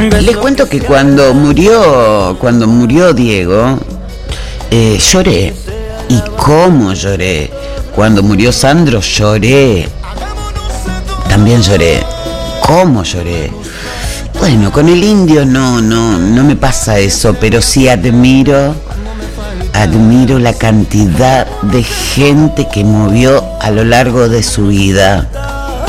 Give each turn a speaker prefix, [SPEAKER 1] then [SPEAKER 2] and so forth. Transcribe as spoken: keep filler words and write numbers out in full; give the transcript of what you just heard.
[SPEAKER 1] Les cuento que cuando murió, cuando murió Diego, eh, lloré. Y cómo lloré. Cuando murió Sandro, lloré. También lloré. ¿Cómo lloré? Bueno, con el indio no, no, no me pasa eso, pero sí admiro, admiro la cantidad de gente que movió a lo largo de su vida.